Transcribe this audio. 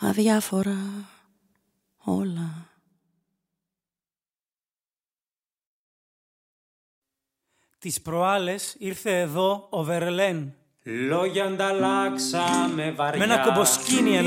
αδιάφορα όλα. Τις προάλλες ήρθε εδώ ο Βερλέν. Λόγια ανταλλάξαμε βαριά. Με ένα κομποσκίνι